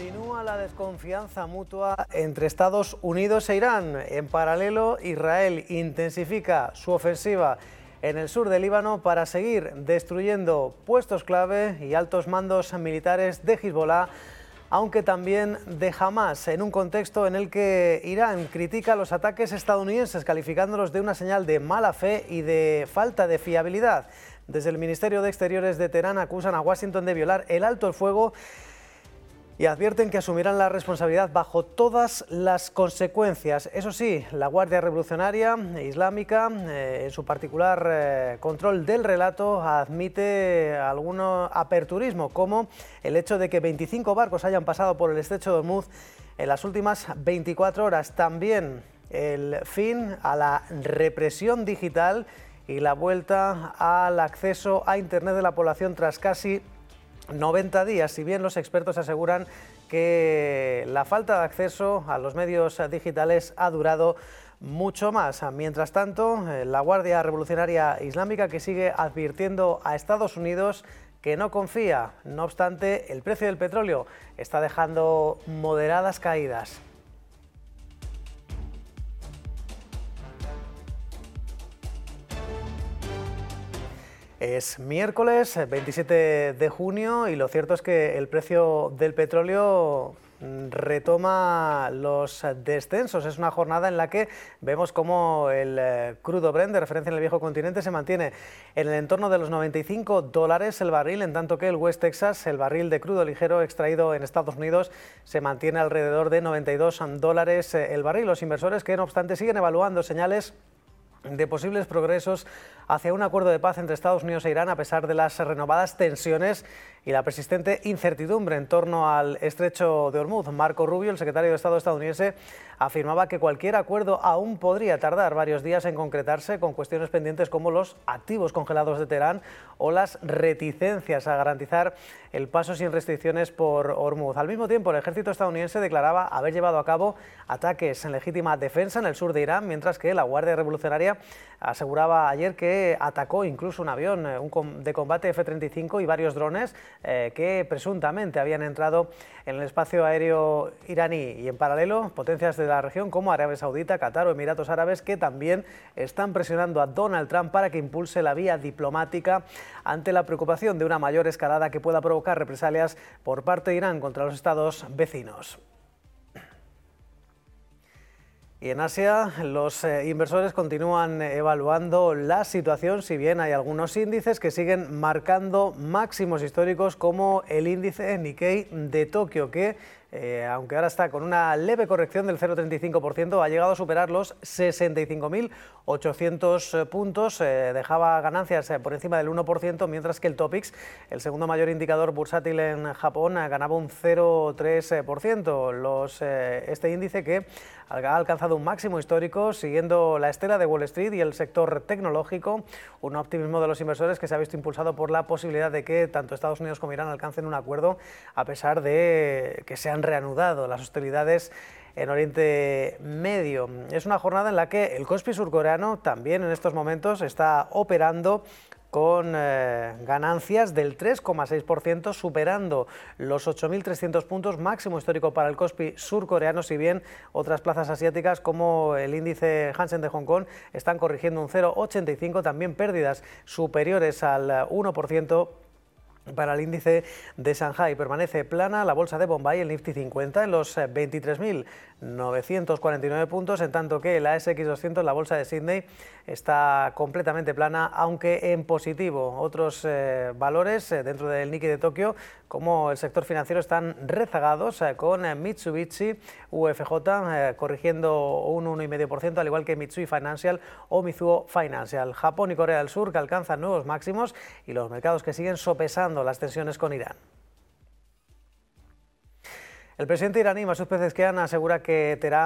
Continúa la desconfianza mutua entre Estados Unidos e Irán. En paralelo, Israel intensifica su ofensiva en el sur del Líbano para seguir destruyendo puestos clave y altos mandos militares de Hezbollah, aunque también de Hamas, en un contexto en el que Irán critica los ataques estadounidenses, calificándolos de una señal de mala fe y de falta de fiabilidad. Desde el Ministerio de Exteriores de Teherán acusan a Washington de violar el alto el fuego y advierten que asumirán la responsabilidad bajo todas las consecuencias. Eso sí, la Guardia Revolucionaria Islámica, en su particular control del relato, admite algún aperturismo, como el hecho de que 25 barcos hayan pasado por el estrecho de Ormuz en las últimas 24 horas. También el fin a la represión digital y la vuelta al acceso a Internet de la población tras casi 90 días, si bien los expertos aseguran que la falta de acceso a los medios digitales ha durado mucho más. Mientras tanto, la Guardia Revolucionaria Islámica que sigue advirtiendo a Estados Unidos que no confía. No obstante, el precio del petróleo está dejando moderadas caídas. Es miércoles 27 de junio y lo cierto es que el precio del petróleo retoma los descensos. Es una jornada en la que vemos cómo el crudo Brent, de referencia en el viejo continente, se mantiene en el entorno de los $95 el barril, en tanto que el West Texas, el barril de crudo ligero extraído en Estados Unidos, se mantiene alrededor de $92 el barril. Los inversores que, no obstante, siguen evaluando señales de posibles progresos hacia un acuerdo de paz entre Estados Unidos e Irán, a pesar de las renovadas tensiones y la persistente incertidumbre en torno al estrecho de Ormuz. Marco Rubio, el secretario de Estado estadounidense, afirmaba que cualquier acuerdo aún podría tardar varios días en concretarse, con cuestiones pendientes como los activos congelados de Teherán o las reticencias a garantizar el paso sin restricciones por Ormuz. Al mismo tiempo, el ejército estadounidense declaraba haber llevado a cabo ataques en legítima defensa en el sur de Irán, mientras que la Guardia Revolucionaria aseguraba ayer que atacó incluso un avión de combate F-35 y varios drones que presuntamente habían entrado en el espacio aéreo iraní. Y en paralelo, potencias de la región como Arabia Saudita, Qatar o Emiratos Árabes, que también están presionando a Donald Trump para que impulse la vía diplomática ante la preocupación de una mayor escalada que pueda provocar represalias por parte de Irán contra los estados vecinos. Y en Asia, los inversores continúan evaluando la situación, si bien hay algunos índices que siguen marcando máximos históricos, como el índice Nikkei de Tokio, que aunque ahora está con una leve corrección del 0,35%, ha llegado a superar los 65.800 puntos, dejaba ganancias por encima del 1%, mientras que el Topix, el segundo mayor indicador bursátil en Japón, ganaba un 0,3%. Este índice que ha alcanzado un máximo histórico siguiendo la estela de Wall Street y el sector tecnológico, un optimismo de los inversores que se ha visto impulsado por la posibilidad de que tanto Estados Unidos como Irán alcancen un acuerdo, a pesar de que se han reanudado las hostilidades en Oriente Medio. Es una jornada en la que el Kospi surcoreano también en estos momentos está operando con ganancias del 3,6%, superando los 8.300 puntos, máximo histórico para el Kospi surcoreano, si bien otras plazas asiáticas como el índice Hansen de Hong Kong están corrigiendo un 0,85%, también pérdidas superiores al 1%. Para el índice de Shanghái permanece plana la bolsa de Bombay, el Nifty 50, en los 23.949 puntos, en tanto que el ASX 200, la bolsa de Sydney, está completamente plana, aunque en positivo. Otros valores dentro del Nikkei de Tokio, como el sector financiero, están rezagados, con Mitsubishi UFJ corrigiendo un 1,5%, al igual que Mitsui Financial o Mizuho Financial. Japón y Corea del Sur que alcanzan nuevos máximos y los mercados que siguen sopesando las tensiones con Irán. El presidente iraní Masoud Pezeshkian asegura que Teherán